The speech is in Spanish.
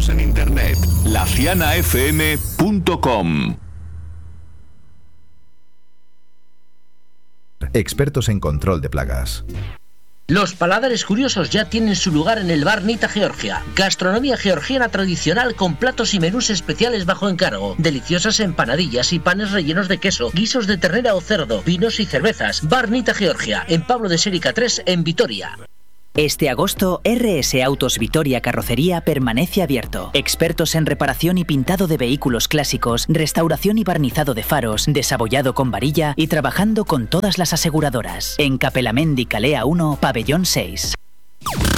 Síguenos en internet, lacianafm.com. Expertos en control de plagas. Los paladares curiosos ya tienen su lugar en el bar Nita Georgia. Gastronomía georgiana tradicional con platos y menús especiales bajo encargo. Deliciosas empanadillas y panes rellenos de queso, guisos de ternera o cerdo, vinos y cervezas. Bar Nita Georgia, en Pablo de Sérica 3, en Vitoria. Este agosto, RS Autos Vitoria Carrocería permanece abierto. Expertos en reparación y pintado de vehículos clásicos, restauración y barnizado de faros, desabollado con varilla y trabajando con todas las aseguradoras. En Capelamendi Calea 1, Pabellón 6.